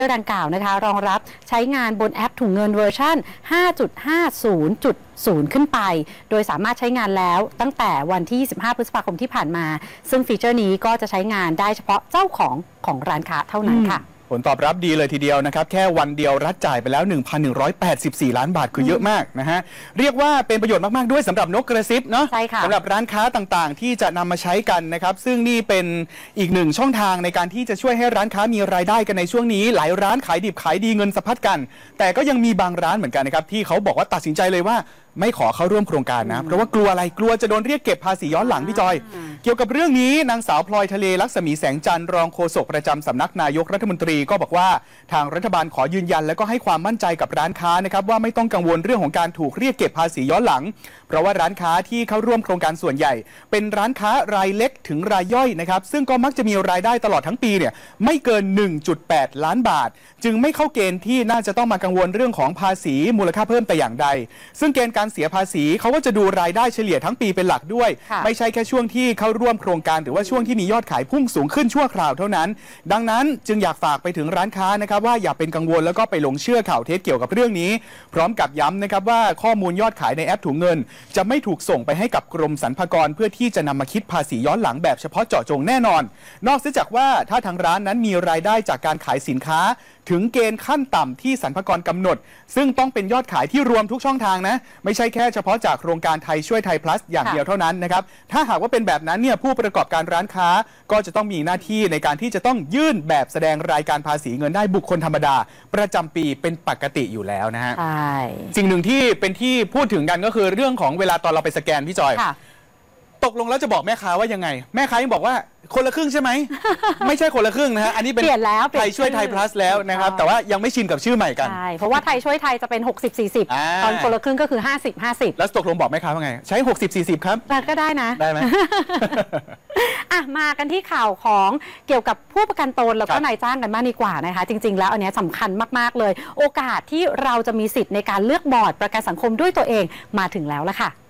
ดังกล่าวนะคะรองรับใช้งานบนแอปถุงเงินเวอร์ชัน 5.50.0 ขึ้นไปโดยสามารถใช้งานแล้วตั้งแต่วันที่ 25 พฤษภาคมที่ผ่านมาซึ่งฟีเจอร์นี้ก็จะใช้งานได้เฉพาะเจ้าของร้านค้าเท่านั้นค่ะผลตอบรับดีเลยทีเดียวนะครับแค่วันเดียวรัฐจ่ายไปแล้ว 1,184 ล้านบาทคือเยอะมากนะฮะเรียกว่าเป็นประโยชน์มากๆด้วยสำหรับนกกระซิบเนาะใช่ค่ะสำหรับร้านค้าต่างๆที่จะนำมาใช้กันนะครับซึ่งนี่เป็นอีกหนึ่งช่องทางในการที่จะช่วยให้ร้านค้ามีรายได้กันในช่วงนี้หลายร้านขายดิบขายดีเงินสะพัดกันแต่ก็ยังมีบางร้านเหมือนกันนะครับที่เขาบอกว่าตัดสินใจเลยว่าไม่ขอเข้าร่วมโครงการนะเพราะว่ากลัวอะไรกลัวจะโดนเรียกเก็บภาษีย้อนหลังพี่จอยเกี่ยวกับเรื่องนี้นางสาวพลอยทะเลลักษมีแสงจันทร์รองโฆษกประจำสำนักนายกรัฐมนตรีก็บอกว่าทางรัฐบาลขอยืนยันและก็ให้ความมั่นใจกับร้านค้านะครับว่าไม่ต้องกังวลเรื่องของการถูกเรียกเก็บภาษีย้อนหลังเพราะว่าร้านค้าที่เข้าร่วมโครงการส่วนใหญ่เป็นร้านค้ารายเล็กถึงรายย่อยนะครับซึ่งก็มักจะมีรายได้ตลอดทั้งปีเนี่ยไม่เกิน 1.8 ล้านบาทจึงไม่เข้าเกณฑ์ที่น่าจะต้องมากังวลเรื่องของภาษีมูลค่าเพิ่มแต่อย่างใดซึ่งเกณฑ์การเสียภาษีเขาก็จะดูรายได้เฉลี่ยทั้งปีเป็นหลักด้วยไม่ใช่แค่ช่วงที่เข้าร่วมโครงการหรือว่าช่วงที่มียอดขายพุ่งสูงขึ้นชั่วคราวเท่านั้นดังนั้นจึงอยากฝากไปถึงร้านค้านะครับว่าอย่าเป็นกังวลแล้วก็ไปหลงเชื่อข่าวเท็จเกี่ยวกับเรื่องนี้พร้อมกับย้ำนะครับว่าข้อมูลยอดขายในแอปถุงเงินจะไม่ถูกส่งไปให้กับกรมสรรพากรเพื่อที่จะนำมาคิดภาษีย้อนหลังแบบเฉพาะเจาะจงแน่นอนนอกจากว่าถ้าทางร้านนั้นมีรายได้จากการขายสินค้าถึงเกณฑ์ขั้นต่ำที่สรรพากรกำหนดซึ่งต้องเป็นยอดขายที่รวมทุกช่องทางนะไม่ใช่แค่เฉพาะจากโครงการไทยช่วยไทย plus อย่างเดียวเท่านั้นนะครับถ้าหากว่าเป็นแบบนั้นเนี่ยผู้ประกอบการร้านค้าก็จะต้องมีหน้าที่ในการที่จะต้องยื่นแบบแสดงรายการภาษีเงินได้บุคคลธรรมดาประจำปีเป็นปกติอยู่แล้วนะฮะใช่สิ่งหนึ่งที่เป็นที่พูดถึงกันก็คือเรื่องของเวลาตอนเราไปสแกนพี่จอยตกลงแล้วจะบอกแม่ค้าว่ายังไงแม่ค้ายังบอกว่าคนละครึ่งใช่ไหม ไม่ใช่คนละครึ่งนะฮะอันนี้เป็นไทยช่วยไทย plus แล้วนะครับแต่ว่ายังไม่ชินกับชื่อใหม่กันใช่เพราะว่าไทยช่วยไทยจะเป็น 60-40 ตอนคนละครึ่งก็คือ 50-50 แล้วตกลงบอกแม่ค้าว่าไงใช้ 60-40 ครับก็ได้นะได้ไหมมากันที่ข่าวของเกี่ยวกับผู้ประกันตนแล้วก็นายจ้างกันมากดีกว่านะคะจริงๆแล้วอันนี้สำคัญมากๆเลยโอกาสที่เราจะมีสิทธิ์ในการเลือกบอร์ดประกันสังคมด้วยตัวเองมาถึงแล้วละค่ะ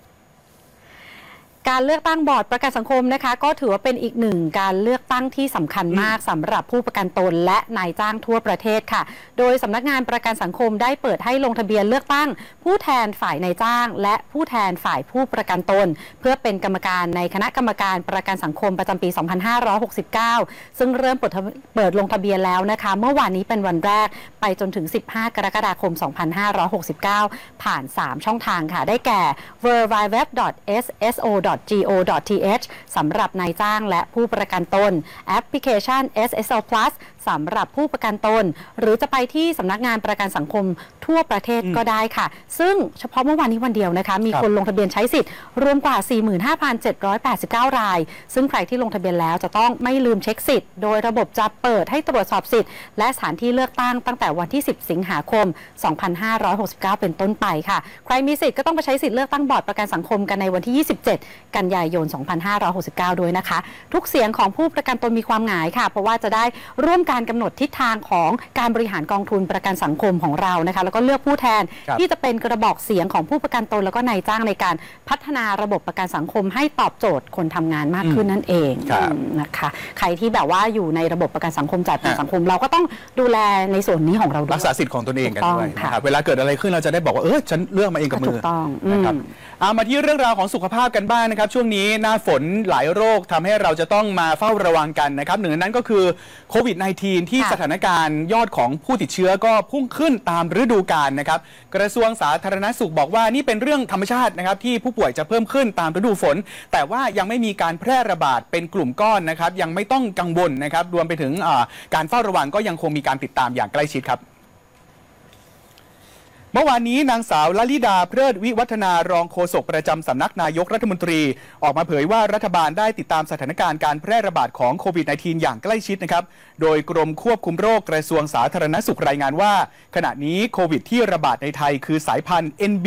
การเลือกตั้งบอร์ดประกันสังคมนะคะก็ถือว่าเป็นอีกหนึ่งการเลือกตั้งที่สำคัญมากสำหรับผู้ประกันตนและนายจ้างทั่วประเทศค่ะโดยสำนักงานประกันสังคมได้เปิดให้ลงทะเบียนเลือกตั้งผู้แทนฝ่ายนายจ้างและผู้แทนฝ่ายผู้ประกันตนเพื่อเป็นกรรมการในคณะกรรมการประกันสังคมประจำปี 2569 ซึ่งเริ่มเปิดลงทะเบียนแล้วนะคะเมื่อวานนี้เป็นวันแรกไปจนถึง 15 กรกฎาคม 2569 ผ่าน 3 ช่องทางค่ะได้แก่ www.sso.go.th สำหรับนายจ้างและผู้ประกันตนแอปพลิเคชัน SSL Plus สำหรับผู้ประกันตนหรือจะไปที่สำนักงานประกันสังคมทั่วประเทศก็ได้ค่ะซึ่งเฉพาะเมื่อวานนี้วันเดียวนะคะมีคนลงทะเบียนใช้สิทธิ์รวมกว่า 45,789 รายซึ่งใครที่ลงทะเบียนแล้วจะต้องไม่ลืมเช็คสิทธิ์โดยระบบจะเปิดให้ตรวจสอบสิทธิ์และสถานที่เลือกตั้งตั้งแต่วันที่ 10 สิงหาคม 2569 เป็นต้นไปค่ะใครมีสิทธิ์ก็ต้องไปใช้สิทธิ์เลือกตั้งบอร์ดประกันสังคมกันในวันที่ 27 กันยายน 2569 ด้วยนะคะทุกเสียงของผู้ประกันตนมีความหมายค่ะเพราะว่าจะได้ร่วมการกำหนดทิศทางของการบริหารกองทุนประกันสังคมของเรานะคะแล้วก็เลือกผู้แทนที่จะเป็นกระบอกเสียงของผู้ประกันตนแล้วก็นายจ้างในการพัฒนาระบบประกันสังคมให้ตอบโจทย์คนทำงานมากขึ้นนั่นเองนะคะใครที่แบบว่าอยู่ในระบบประกันสังคมจ่ายประกันสังคมเราก็ต้องดูแลในส่วนนี้ของเราด้วยรักษาสิทธิ์ของตนเองกันด้วยนะครับเวลาเกิดอะไรขึ้นเราจะได้บอกว่าฉันเลือกมาเองกับมือนะครับมาที่เรื่องราวของสุขภาพกันบ้างนะครับช่วงนี้หน้าฝนหลายโรคทำให้เราจะต้องมาเฝ้าระวังกันนะครับหนึ่งในนั้นก็คือโควิด -19 ที่สถานการณ์ยอดของผู้ติดเชื้อก็พุ่งขึ้นตามฤดูกาลนะครับกระทรวงสาธารณสุขบอกว่านี่เป็นเรื่องธรรมชาตินะครับที่ผู้ป่วยจะเพิ่มขึ้นตามฤดูฝนแต่ว่ายังไม่มีการแพร่ระบาดเป็นกลุ่มก้อนนะครับยังไม่ต้องกังวลนะครับรวมไปถึงการเฝ้าระวังก็ยังคงมีการติดตามอย่างใกล้ชิดครับเมื่อวานนี้นางสาวลลิดาเพลิดวิวัฒนารองโฆษกประจำสำนักนายกรัฐมนตรีออกมาเผยว่ารัฐบาลได้ติดตามสถานการณ์การแพร่ระบาดของโควิด -19 อย่างใกล้ชิดนะครับโดยกรมควบคุมโรคกระทรวงสาธารณสุขรายงานว่าขณะนี้โควิดที่ระบาดในไทยคือสายพันธุ์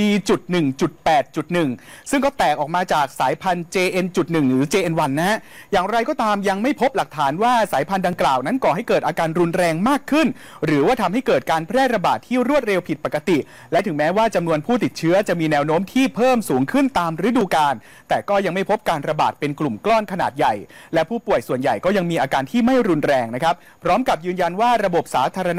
NB.1.8.1 ซึ่งก็แตกออกมาจากสายพันธุ์ JN.1 หรือ JN1 นะฮะอย่างไรก็ตามยังไม่พบหลักฐานว่าสายพันธุ์ดังกล่าวนั้นก่อให้เกิดอาการรุนแรงมากขึ้นหรือว่าทำให้เกิดการแพร่ระบาดที่รวดเร็วผิดปกติและถึงแม้ว่าจำนวนผู้ติดเชื้อจะมีแนวโน้มที่เพิ่มสูงขึ้นตามฤดูกาลแต่ก็ยังไม่พบการระบาดเป็นกลุ่มก้อนขนาดใหญ่และผู้ป่วยส่วนใหญ่ก็ยังมีอาการที่ไม่รุนแรงนะครับพร้อมกับยืนยันว่าระบบสาธารณ